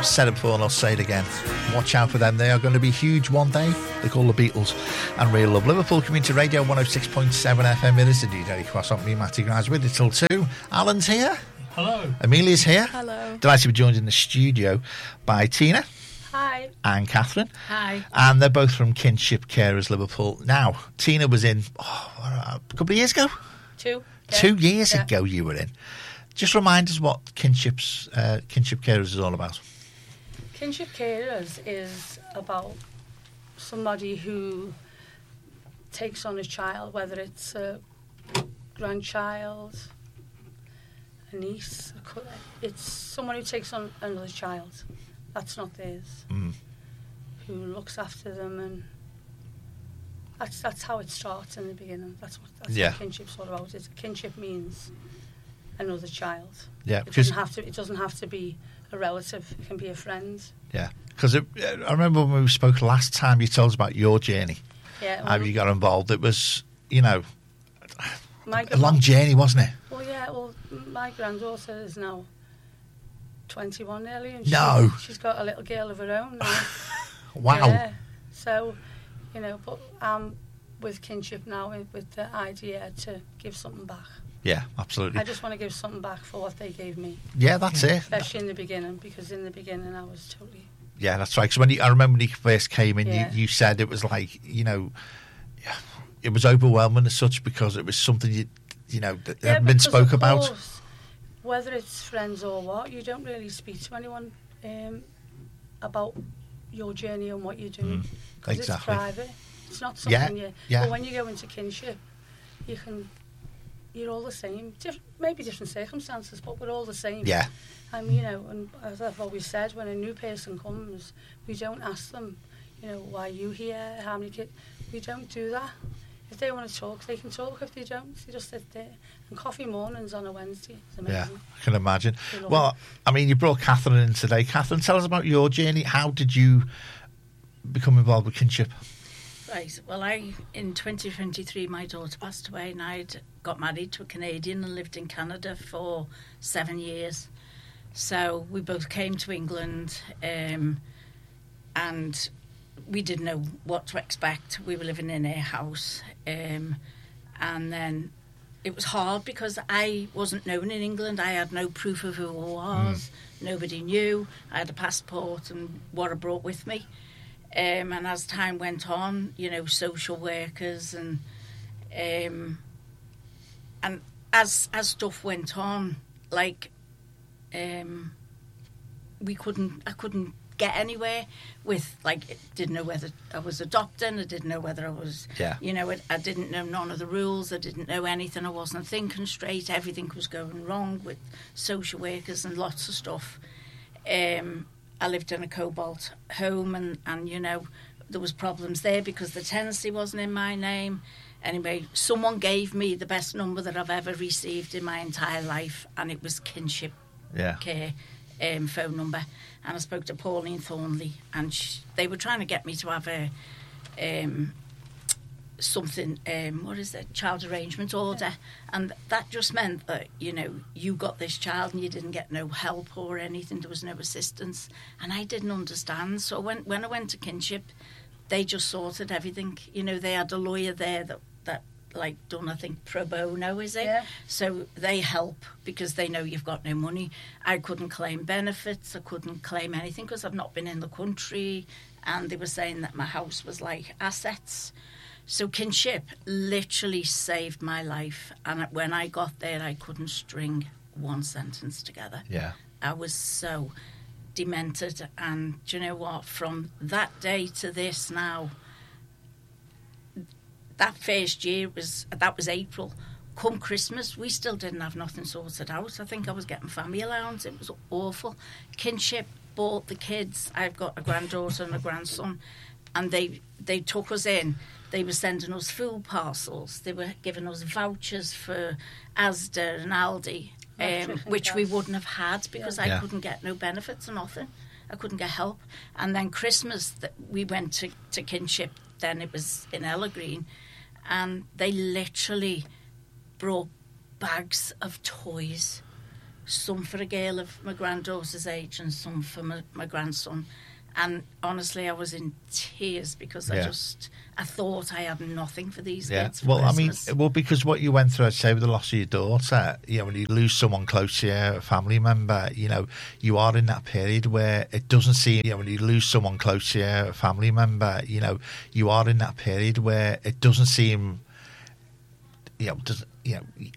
I've said it before and I'll say it again. Watch out for them. They are going to be huge one day. They're called the Beatles and Real Love. Liverpool Community Radio 106.7 FM. It is indeed Eddie Cross on me, Matty Grimes, with you till 2. Alan's here. Hello. Amelia's here. Hello. Delighted to be joined in the studio by Tina. Hi. And Catherine. Hi. And they're both from Kinship Carers Liverpool. Now, Tina was in a couple of years ago? 2. Yeah. 2 years ago you were in. Just remind us what Kinship Carers is all about. Kinship Carers is about somebody who takes on a child, whether it's a grandchild, a niece, it's someone who takes on another child that's not theirs, who looks after them, and that's how it starts in the beginning. That's what kinship's all about. Kinship means another child. Yeah, it doesn't have to be a relative. It can be a friend. Yeah, because I remember when we spoke last time, you told us about your journey. Yeah, how you got involved. It was, a long journey, wasn't it? Well, yeah. Well, my granddaughter is now 21 nearly, and she's got a little girl of her own now. Wow. Yeah. So, but I'm with Kinship now with the idea to give something back. Yeah, absolutely. I just want to give something back for what they gave me. Yeah, that's it. Especially in the beginning, because in the beginning I was totally... Yeah, that's right. Because I remember when you first came in, you said it was like, it was overwhelming as such because it was something that hadn't been spoke about. Course, whether it's friends or what, you don't really speak to anyone about your journey and what you're doing. Because it's private. It's not something But when you go into Kinship, you're all the same. Maybe different circumstances, but we're all the same. Yeah. And as I've always said, when a new person comes, we don't ask them, why are you here, how many kids. We don't do that. If they want to talk, they can talk. If they don't, they just sit there. And coffee mornings on a Wednesday is amazing. Yeah, I can imagine. Well, you brought Catherine in today. Catherine, tell us about your journey. How did you become involved with Kinship? Right, well, in 2023, my daughter passed away, and I'd got married to a Canadian and lived in Canada for 7 years. So we both came to England, and we didn't know what to expect. We were living in a house, and then it was hard because I wasn't known in England. I had no proof of who I was. Nobody knew. I had a passport and what I brought with me. And as time went on, social workers and as stuff went on, I couldn't get anywhere with, didn't know whether I was adopting, I didn't know whether I was, I didn't know none of the rules, I didn't know anything, I wasn't thinking straight, everything was going wrong with social workers and lots of stuff. I lived in a Cobalt home and there was problems there because the tenancy wasn't in my name. Anyway, someone gave me the best number that I've ever received in my entire life, and it was Kinship Care phone number. And I spoke to Pauline Thornley, and they were trying to get me to have a child arrangement order, and that just meant that you got this child and you didn't get no help or anything. There was no assistance, and I didn't understand. So when I went to Kinship, they just sorted everything. They had a lawyer there that done, I think, pro bono, is it? Yeah. So they help because they know you've got no money. I couldn't claim benefits, I couldn't claim anything because I've not been in the country, and they were saying that my house was like assets. So Kinship literally saved my life, and when I got there, I couldn't string one sentence together. Yeah. I was so demented, and do you know what? From that day to this now, that first year was April. Come Christmas, we still didn't have nothing sorted out. I think I was getting family allowance. It was awful. Kinship bought the kids. I've got a granddaughter and a grandson, and they took us in. They were sending us food parcels. They were giving us vouchers for Asda and Aldi, which we wouldn't have had because I couldn't get no benefits or nothing. I couldn't get help. And then Christmas, we went to Kinship. Then it was in Ella Green, and they literally brought bags of toys some for a girl of my granddaughter's age and some for my grandson. And honestly, I was in tears because I thought I had nothing for these kids for Christmas. Because what you went through, I'd say, with the loss of your daughter, when you lose someone close to you, a family member, you are in that period where it doesn't seem, when you lose someone close to you, a family member, you are in that period where it doesn't seem,